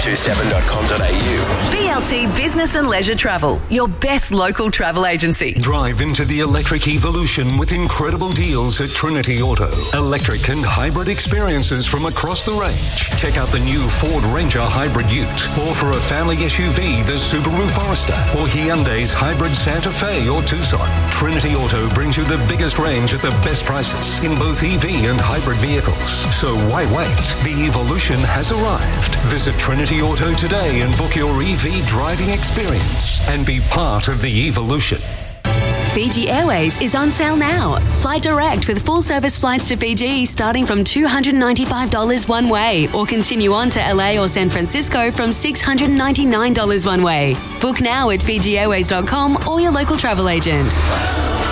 fm227.com.au. BLT Business and Leisure Travel, your best local travel agency. Drive into the electric evolution with incredible deals at Trinity Auto. Electric and hybrid experiences from across the range. Check out the new Ford Ranger Hybrid Ute, or for a family SUV, the Subaru Forester, or Hyundai's Hybrid Santa Fe or Tucson. Trinity Auto brings you the biggest range at the best prices in both EV and hybrid vehicles. So why wait? The evolution has arrived. Visit Trinity Auto today and book your EV driving experience and be part of the evolution. Fiji Airways is on sale now. Fly direct with full-service flights to Fiji starting from $295 one way, or continue on to LA or San Francisco from $699 one way. Book now at FijiAirways.com or your local travel agent.